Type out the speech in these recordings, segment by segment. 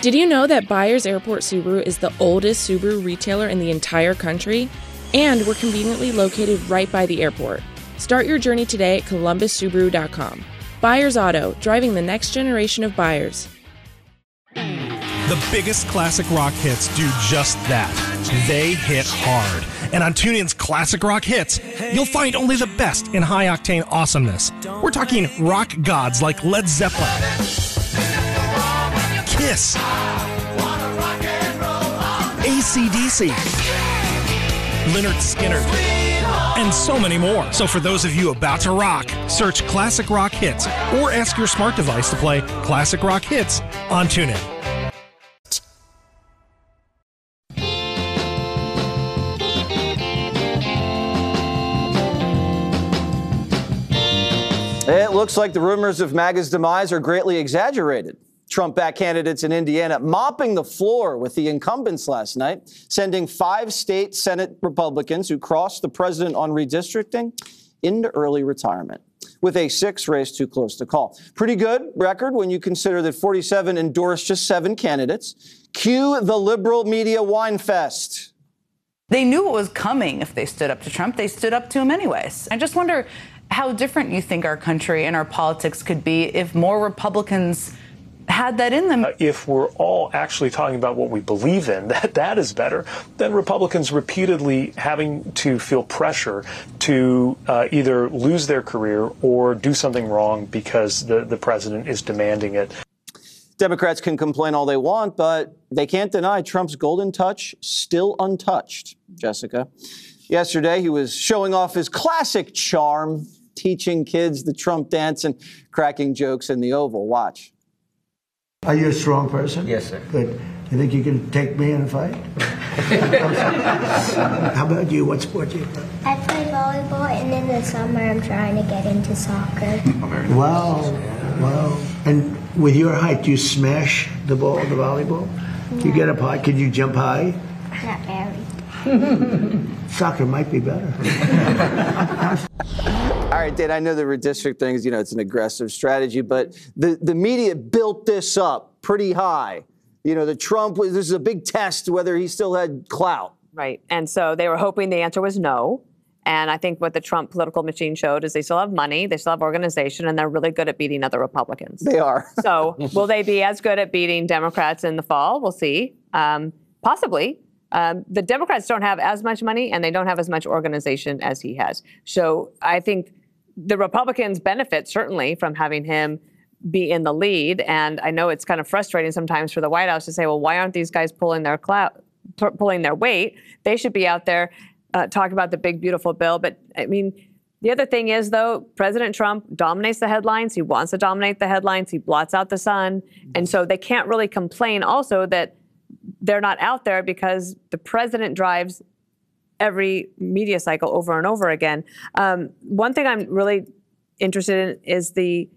Did you know that Byers Airport Subaru is the oldest Subaru retailer in the entire country? And we're conveniently located right by the airport. Start your journey today at columbussubaru.com. Byers Auto, driving the next generation of buyers. The biggest classic rock hits do just that. They hit hard. And on TuneIn's Classic Rock Hits, you'll find only the best in high-octane awesomeness. We're talking rock gods like Led Zeppelin, Kiss, AC/DC, Lynyrd Skynyrd, and so many more. So for those of you about to rock, search Classic Rock Hits or ask your smart device to play Classic Rock Hits on TuneIn. It looks like the rumors of MAGA's demise are greatly exaggerated. Trump-backed candidates in Indiana mopping the floor with the incumbents last night, sending 5 state Senate Republicans who crossed the president on redistricting into early retirement, with a 6th race too close to call. Pretty good record when you consider that 47 endorsed just 7 candidates. Cue the liberal media wine fest. They knew it was coming if they stood up to Trump. They stood up to him anyways. I just wonder how different you think our country and our politics could be if more Republicans had that in them. If we're all actually talking about what we believe in, that is better than Republicans repeatedly having to feel pressure to either lose their career or do something wrong because the president is demanding it. Democrats can complain all they want, but they can't deny Trump's golden touch still untouched. Jessica, yesterday he was showing off his classic charm, teaching kids the Trump dance and cracking jokes in the Oval. Watch. Are you a strong person? Yes, sir. Good. You think you can take me in a fight? How about you? What sport do you play? I play volleyball, and in the summer I'm trying to get into soccer. Wow. Wow. And with your height, do you smash the ball, the volleyball? No. You get up high. Can you jump high? Not very. Soccer might be better. All right, Dan, I know the redistricting is, it's an aggressive strategy, but the media built this up pretty high. The Trump, this is a big test whether he still had clout. Right. And so they were hoping the answer was no. And I think what the Trump political machine showed is they still have money, they still have organization, and they're really good at beating other Republicans. They are. So will they be as good at beating Democrats in the fall? We'll see. Possibly. The Democrats don't have as much money and they don't have as much organization as he has. So I think the Republicans benefit certainly from having him be in the lead. And I know it's kind of frustrating sometimes for the White House to say, well, why aren't these guys pulling their weight? They should be out there talking about the big, beautiful bill. But I mean, the other thing is, though, President Trump dominates the headlines. He wants to dominate the headlines. He blots out the sun. And so they can't really complain also that they're not out there because the president drives every media cycle over and over again. One thing I'm really interested in is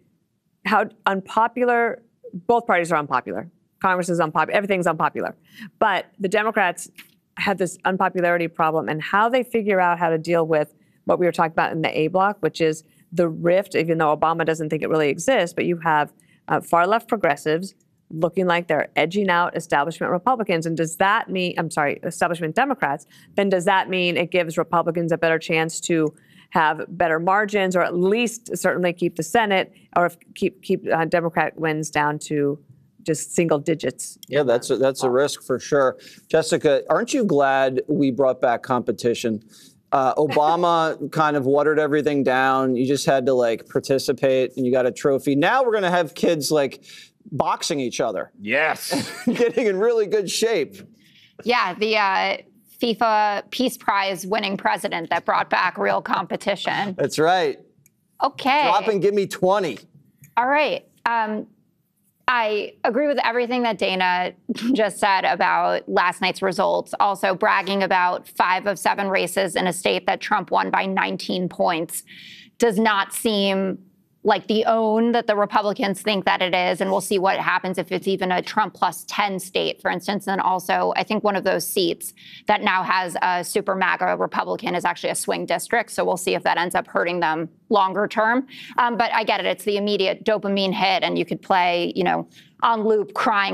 how unpopular, both parties are unpopular. Congress is unpopular, everything's unpopular. But the Democrats have this unpopularity problem and how they figure out how to deal with what we were talking about in the A block, which is the rift, even though Obama doesn't think it really exists, but you have far left progressives looking like they're edging out establishment Republicans. And does that mean, establishment Democrats, then does that mean it gives Republicans a better chance to have better margins or at least certainly keep the Senate or keep Democrat wins down to just single digits? Yeah, that's a risk for sure. Jessica, aren't you glad we brought back competition? Obama kind of watered everything down. You just had to participate and you got a trophy. Now we're going to have kids boxing each other. Yes. Getting in really good shape. Yeah, the FIFA Peace Prize winning president that brought back real competition. That's right. Okay. Drop and give me 20. All right. I agree with everything that Dana just said about last night's results. Also bragging about 5 of 7 races in a state that Trump won by 19 points does not seem like the own that the Republicans think that it is. And we'll see what happens if it's even a Trump plus 10 state, for instance. And also, I think one of those seats that now has a super MAGA Republican is actually a swing district. So we'll see if that ends up hurting them longer term. But I get it. It's the immediate dopamine hit. And you could play, on loop crying